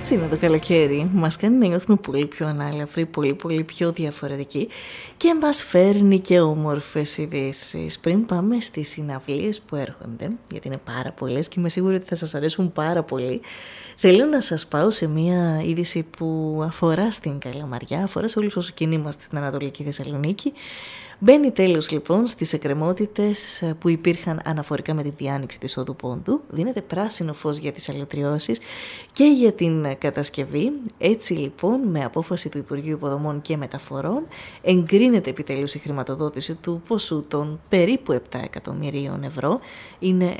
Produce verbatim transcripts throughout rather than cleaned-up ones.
Έτσι είναι το καλοκαίρι, μας κάνει να νιώθουμε πολύ πιο ανάλαφροι, πολύ πολύ πιο διαφορετικοί και μας φέρνει και όμορφες ειδήσεις. Πριν πάμε στις συναυλίες που έρχονται, γιατί είναι πάρα πολλές και είμαι σίγουρη ότι θα σας αρέσουν πάρα πολύ, θέλω να σας πάω σε μια είδηση που αφορά στην Καλαμαριά, αφορά σε όλους όσους κινούμαστε στην Ανατολική Θεσσαλονίκη. Μπαίνει τέλος λοιπόν στις εκκρεμότητες που υπήρχαν αναφορικά με τη διάνοιξη της οδού Πόντου. Δίνεται πράσινο φως για τις αλωτριώσεις και για την κατασκευή. Έτσι λοιπόν, με απόφαση του Υπουργείου Υποδομών και Μεταφορών, εγκρίνεται επιτέλους η χρηματοδότηση του ποσού των περίπου επτά εκατομμυρίων ευρώ. Είναι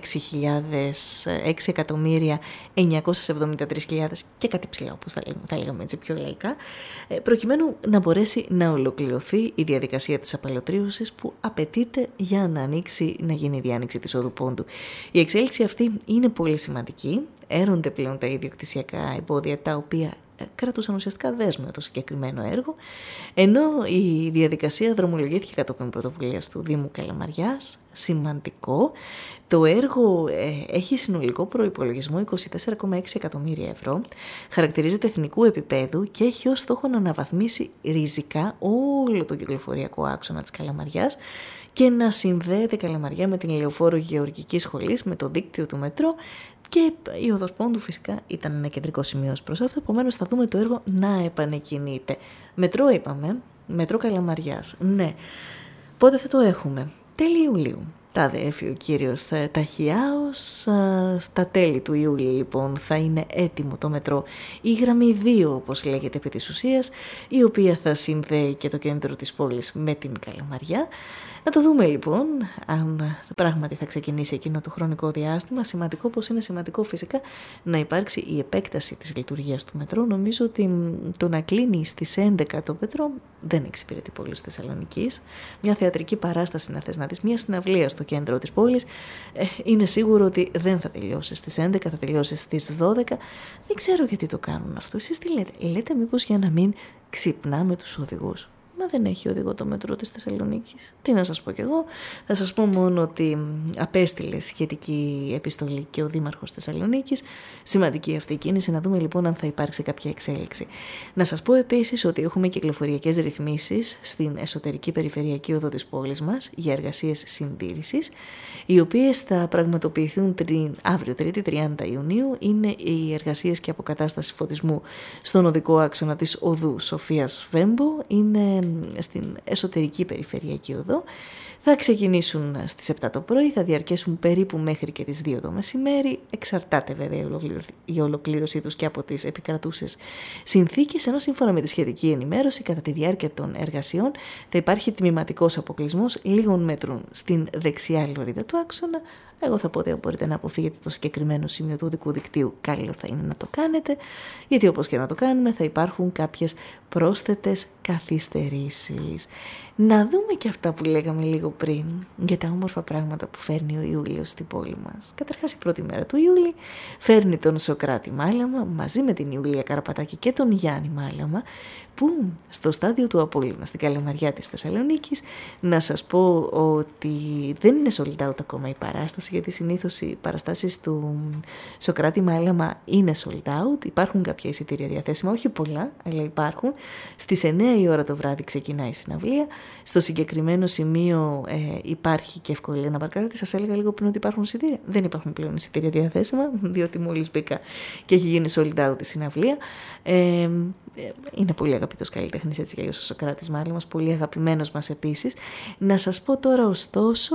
έξι εκατομμύρια εννιακόσιες εβδομήντα τρεις χιλιάδες και κάτι ψηλά, όπως θα λέγαμε, θα λέγαμε έτσι πιο λαϊκά, προκειμένου να μπορέσει να ολοκληρωθεί η διαδικασία της απαλωτρίωσης που απαιτείται για να ανοίξει, να γίνει η διάνοιξη της οδού Πόντου. Η εξέλιξη αυτή είναι πολύ σημαντική. Έρονται πλέον τα ιδιοκτησιακά εμπόδια τα οποία κρατούσαν ουσιαστικά δέσμευμα το συγκεκριμένο έργο, ενώ η διαδικασία δρομολογήθηκε κατόπιν πρωτοβουλίας του Δήμου Καλαμαριάς. Σημαντικό. Το έργο ε, έχει συνολικό προϋπολογισμό είκοσι τέσσερα κόμμα έξι εκατομμύρια ευρώ, χαρακτηρίζεται εθνικού επίπεδου και έχει ως στόχο να αναβαθμίσει ριζικά όλο τον κυκλοφοριακό άξονα της Καλαμαριάς και να συνδέεται Καλαμαριά με την Λεωφόρο Γεωργικής Σχολής, με το δίκτυο του μετρό, και η οδός Πόντου φυσικά ήταν ένα κεντρικό σημείο προς αυτό, επομένως θα δούμε το έργο να επανεκκινείται. Μετρό είπαμε, μετρό Καλαμαριάς, ναι. Πότε θα το έχουμε? Τέλη Ιουλίου. Τα αδέφει ο κύριος Ταχιάος. Στα τέλη του Ιούλη λοιπόν θα είναι έτοιμο το μετρό, η γραμμή δύο όπως λέγεται επί της ουσίας, η οποία θα συνδέει και το κέντρο της πόλης με την Καλαμαριά. Να το δούμε λοιπόν αν πράγματι θα ξεκινήσει εκείνο το χρονικό διάστημα. Σημαντικό, πως είναι σημαντικό φυσικά, να υπάρξει η επέκταση της λειτουργίας του μετρό. Νομίζω ότι το να κλείνει στις έντεκα το μετρό δεν εξυπηρετεί πολλούς Θεσσαλονικής. Μια θεατρική παράσταση να θες να δεις, μια συναυλία στο κέντρο της πόλης, ε, είναι σίγουρο ότι δεν θα τελειώσει στις έντεκα, θα τελειώσει στις δώδεκα. Δεν ξέρω γιατί το κάνουν αυτό. Εσείς τι λέτε? Λέτε μήπως για να μην ξυπνάμε τους οδηγούς? Μα δεν έχει οδηγό το μετρό της Θεσσαλονίκης. Τι να σας πω κι εγώ? Θα σας πω μόνο ότι απέστειλε σχετική επιστολή και ο Δήμαρχος Θεσσαλονίκης. Σημαντική αυτή η κίνηση, να δούμε λοιπόν αν θα υπάρξει κάποια εξέλιξη. Να σας πω επίσης ότι έχουμε κυκλοφοριακές ρυθμίσεις στην εσωτερική περιφερειακή οδό της πόλης μας για εργασίες συντήρησης, οι οποίες θα πραγματοποιηθούν τρι... αύριο, Τρίτη τριάντα Ιουνίου. Είναι οι εργασίες και αποκατάσταση φωτισμού στον οδικό άξονα της οδού Σοφίας Βέμπο. Είναι στην εσωτερική περιφερειακή οδό. Θα ξεκινήσουν στις επτά το πρωί, θα διαρκέσουν περίπου μέχρι και τις δύο το μεσημέρι. Εξαρτάται βέβαια η ολοκλήρωσή τους και από τις επικρατούσες συνθήκες, ενώ σύμφωνα με τη σχετική ενημέρωση, κατά τη διάρκεια των εργασιών θα υπάρχει τμηματικός αποκλεισμός λίγων μέτρων στην δεξιά λωρίδα του άξονα. Εγώ θα πω ότι μπορείτε να αποφύγετε το συγκεκριμένο σημείο του οδικού δικτύου, καλό θα είναι να το κάνετε, γιατί όπως και να το κάνουμε θα υπάρχουν κάποιες πρόσθετες καθυστερήσεις. Να δούμε και αυτά που λέγαμε λίγο πριν για τα όμορφα πράγματα που φέρνει ο Ιούλιος στην πόλη μας. Καταρχάς η πρώτη μέρα του Ιούλη φέρνει τον Σωκράτη Μάλαμα μαζί με την Ιουλία Καραπατάκη και τον Γιάννη Μάλαμα, που στο στάδιο του Απόλλωνα στην Καλαμαριά της Θεσσαλονίκης, να σας πω ότι δεν είναι sold out ακόμα η παράσταση, γιατί συνήθως οι παραστάσεις του Σωκράτη Μάλαμα είναι sold out. Υπάρχουν κάποια εισιτήρια διαθέσιμα, όχι πολλά, αλλά υπάρχουν. Στις εννέα η ώρα το βράδυ ξεκινάει η συναυλία. Στο συγκεκριμένο σημείο ε, υπάρχει και ευκολία να παρκάρετε. Σας έλεγα λίγο πριν ότι υπάρχουν εισιτήρια. Δεν υπάρχουν πλέον εισιτήρια διαθέσιμα, διότι μόλις μπήκα και έχει γίνει sold out η συναυλία. Ε, είναι πολύ αγαπητός καλλιτέχνης έτσι και ο Σωκράτης Μάλαμας, πολύ αγαπημένος μας επίσης. Να σας πω τώρα ωστόσο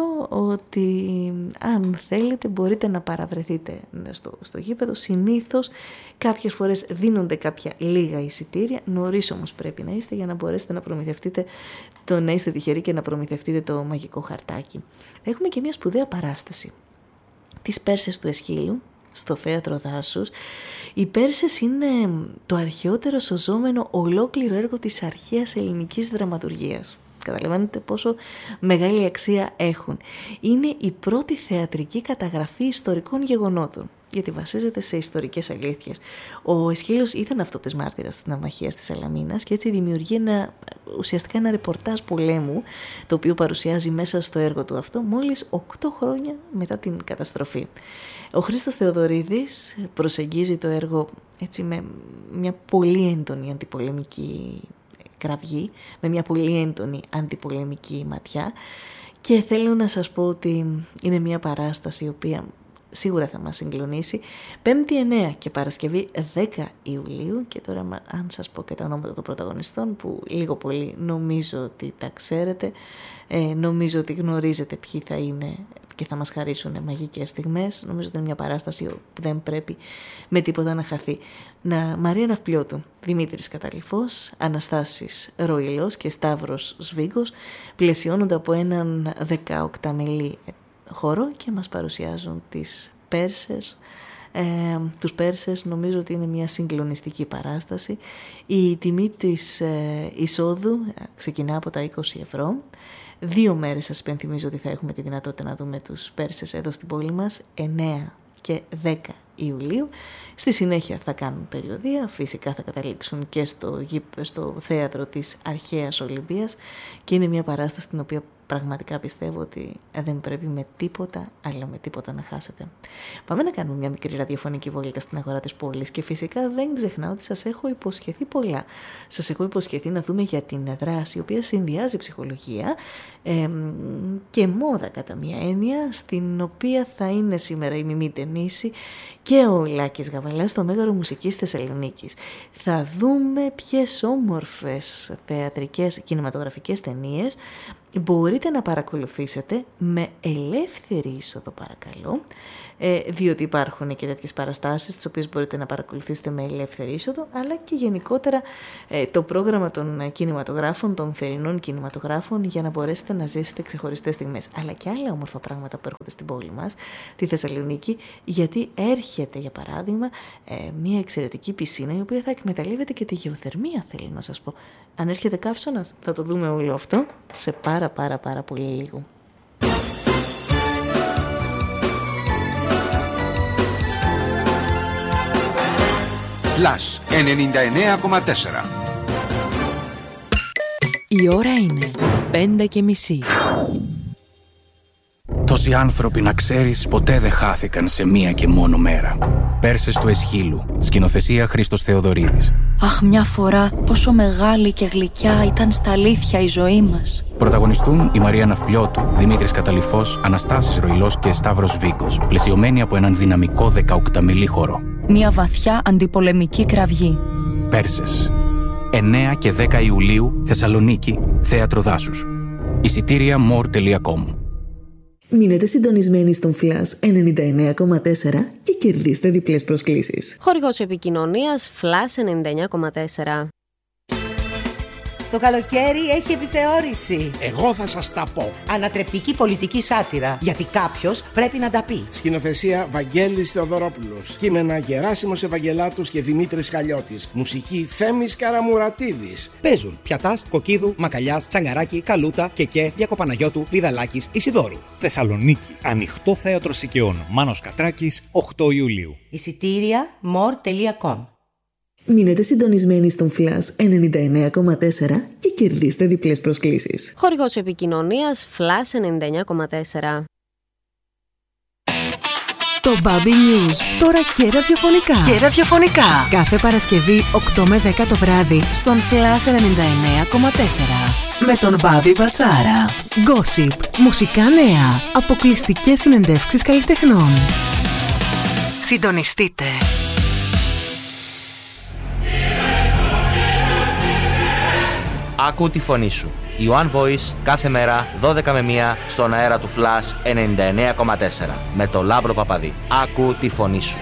ότι αν θέλετε μπορείτε να παραβρεθείτε στο, στο γήπεδο. Συνήθως κάποιες φορές δίνονται κάποια λίγα εισιτήρια, νωρίς όμως πρέπει να είστε για να μπορέσετε να προμηθευτείτε, το, να είστε τυχεροί και να προμηθευτείτε το μαγικό χαρτάκι. Έχουμε και μια σπουδαία παράσταση, τις Πέρσες του Εσχύλου, στο Θέατρο Δάσους. Οι Πέρσες είναι το αρχαιότερο σωζόμενο ολόκληρο έργο της αρχαίας ελληνικής δραματουργίας. Καταλαβαίνετε πόσο μεγάλη αξία έχουν. Είναι η πρώτη θεατρική καταγραφή ιστορικών γεγονότων, γιατί βασίζεται σε ιστορικές αλήθειες. Ο Αισχύλος ήταν αυτόπτης μάρτυρας της ναυμαχίας της Σαλαμίνας και έτσι δημιουργεί ένα, ουσιαστικά ένα ρεπορτάζ πολέμου, το οποίο παρουσιάζει μέσα στο έργο του αυτό μόλις οκτώ χρόνια μετά την καταστροφή. Ο Χρήστος Θεοδωρίδης προσεγγίζει το έργο έτσι με μια πολύ έντονη αντιπολεμική κραυγή, με μια πολύ έντονη αντιπολεμική ματιά, και θέλω να σας πω ότι είναι μια παράσταση η οποία σίγουρα θα μας συγκλονίσει. Πέμπτη εννέα και Παρασκευή δέκα Ιουλίου, και τώρα αν σας πω και τα ονόματα των πρωταγωνιστών που λίγο πολύ νομίζω ότι τα ξέρετε, ε, νομίζω ότι γνωρίζετε ποιοι θα είναι και θα μας χαρίσουν μαγικές στιγμές. Νομίζω ότι είναι μια παράσταση που δεν πρέπει με τίποτα να χαθεί. Να, Μαρία Ναυπλιώτου, Δημήτρης Καταλυφός, Αναστάσης Ροηλός και Σταύρος Σβίγκος πλαισιώνονται από έναν δεκαοκταμελή χώρο και μας παρουσιάζουν τις Πέρσες. Ε, τους Πέρσες. Νομίζω ότι είναι μια συγκλονιστική παράσταση. Η τιμή της ε, εισόδου ξεκινά από τα είκοσι ευρώ. Δύο μέρες σας υπενθυμίζω ότι θα έχουμε τη δυνατότητα να δούμε τους Πέρσες εδώ στην πόλη μας, εννέα και δέκα Ιουλίου. Στη συνέχεια θα κάνουν περιοδεία, φυσικά θα καταλήξουν και στο, στο θέατρο της Αρχαίας Ολυμπίας, και είναι μια παράσταση την οποία πραγματικά πιστεύω ότι δεν πρέπει με τίποτα, αλλά με τίποτα να χάσετε. Πάμε να κάνουμε μια μικρή ραδιοφωνική βόλτα στην αγορά της πόλης και φυσικά δεν ξεχνάω ότι σας έχω υποσχεθεί πολλά. Σας έχω υποσχεθεί να δούμε για την δράση η οποία συνδυάζει ψυχολογία ε, και μόδα κατά μια έννοια, στην οποία θα είναι σήμερα η Μιμή Τενίση και ο Λάκης Γαβαλάς στο Μέγαρο Μουσικής Θεσσαλονίκης. Θα δούμε ποιες όμορφες θεατρικές κινηματογραφικές ταινίες μπορείτε να παρακολουθήσετε με ελεύθερη είσοδο, παρακαλώ, ε, διότι υπάρχουν και τέτοιες παραστάσεις τις οποίες μπορείτε να παρακολουθήσετε με ελεύθερη είσοδο, αλλά και γενικότερα ε, το πρόγραμμα των κινηματογράφων, των θερινών κινηματογράφων, για να μπορέσετε να ζήσετε ξεχωριστές στιγμές, αλλά και άλλα όμορφα πράγματα που έρχονται στην πόλη μας, τη Θεσσαλονίκη, γιατί έρχεται για παράδειγμα ε, μια εξαιρετική πισίνα η οποία θα εκμεταλλεύεται και τη γεωθερμία, θέλω να σας πω. Αν έρχεται καύσωνα θα το δούμε όλο αυτό σε πάρα πάρα πάρα πολύ λίγο. Flash ενενήντα εννέα κόμμα τέσσερα. Η ώρα είναι πέντε και μισή. Τόσοι άνθρωποι, να ξέρεις, ποτέ δεν χάθηκαν σε μία και μόνο μέρα. Πέρσες του Αισχύλου. Σκηνοθεσία Χρήστος Θεοδωρίδης. Αχ, μια φορά πόσο μεγάλη και γλυκιά ήταν στα αλήθεια η ζωή μας. Πρωταγωνιστούν η Μαρία Ναυπλιώτου, Δημήτρης Καταλυφός, Αναστάσης Ροηλός και Σταύρος Βίκος, πλαισιωμένοι από έναν δυναμικό δεκαοκταμελή χώρο. Μια βαθιά αντιπολεμική κραυγή. Πέρσες. εννέα και δέκα Ιουλίου, Θεσσαλονίκη, Θέατρο Δάσους. Εισιτήρια μορ τελεία κομ. Μείνετε συντονισμένοι στον Flash ενενήντα εννέα κόμμα τέσσερα και κερδίστε διπλές προσκλήσεις. Χορηγός επικοινωνίας Flash ενενήντα εννέα κόμμα τέσσερα. Το καλοκαίρι έχει επιθεώρηση. Εγώ θα σας τα πω. Ανατρεπτική πολιτική σάτυρα. Γιατί κάποιος πρέπει να τα πει. Σκηνοθεσία Βαγγέλης Θεοδωρόπουλος. Κείμενα Γεράσιμος Ευαγγελάτος και Δημήτρης Χαλιώτης. Μουσική Θέμης Καραμουρατίδης. Παίζουν Πιατάς, Κοκκίδου, Μακαλιάς, Τσαγκαράκη, Καλούτα, Κεκέ, Διακοπαναγιώτου, Βιδαλάκης, Ισιδόρου. Θεσσαλονίκη. Ανοιχτό θέατρο Σικαιών. Μάνος Κατράκης, οκτώ Ιουλίου. Εισιτήρια μορ τελεία κομ. Μείνετε συντονισμένοι στον Flash ενενήντα εννέα κόμμα τέσσερα και κερδίστε διπλές προσκλήσεις. Χορηγός επικοινωνίας Flash ενενήντα εννέα κόμμα τέσσερα. Το Baby News, τώρα και ραδιοφωνικά. Και ραδιοφωνικά. Κάθε Παρασκευή οκτώ με δέκα το βράδυ στον Flash ενενήντα εννέα κόμμα τέσσερα. Με τον Μπάμπη Μπατσάρα. Gossip, μουσικά νέα, αποκλειστικές συνεντεύξεις καλλιτεχνών. Συντονιστείτε. Άκου τη φωνή σου. Η One Voice κάθε μέρα δώδεκα με μία στον αέρα του Flash ενενήντα εννέα κόμμα τέσσερα με το Λάμπρο Παπαδί. Άκου τη φωνή σου.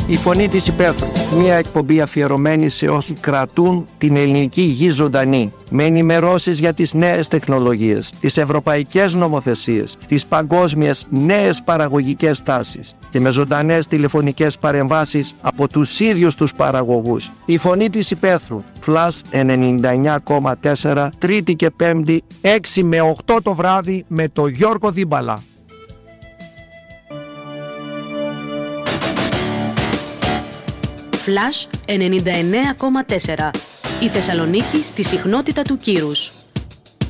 Η Φωνή της Υπαίθρου. Μια εκπομπή αφιερωμένη σε όσους κρατούν την ελληνική γη ζωντανή. Με ενημερώσεις για τις νέες τεχνολογίες, τις ευρωπαϊκές νομοθεσίες, τις παγκόσμιες νέες παραγωγικές τάσεις και με ζωντανές τηλεφωνικές παρεμβάσεις από τους ίδιους τους παραγωγούς. Η Φωνή της Υπαίθρου. Flash ενενήντα εννιά κόμμα τέσσερα, Τρίτη και Πέμπτη, έξι με οκτώ το βράδυ με το Γιώργο Δίμπαλα. Flash ενενήντα εννιά κόμμα τέσσερα. Η Θεσσαλονίκη στη συχνότητα του κύρους.